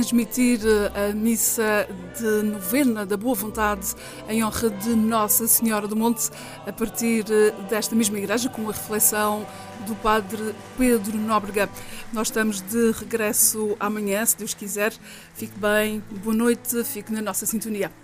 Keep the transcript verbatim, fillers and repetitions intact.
transmitir a missa de novena da Boa Vontade em honra de Nossa Senhora do Monte, a partir desta mesma igreja, com a reflexão do Padre Pedro Nóbrega. Nós estamos de regresso amanhã, se Deus quiser. Fique bem, boa noite, fique na nossa sintonia.